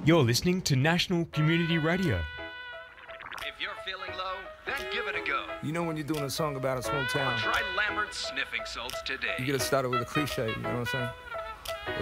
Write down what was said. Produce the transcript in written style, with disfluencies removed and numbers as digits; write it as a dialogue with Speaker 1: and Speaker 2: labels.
Speaker 1: You're listening to National Community Radio.
Speaker 2: If you're feeling low, then give it a go.
Speaker 3: You know when you're doing a song about a small town,
Speaker 2: Try Lambert's sniffing salts today.
Speaker 3: you gotta start it with a cliche, you know what I'm saying?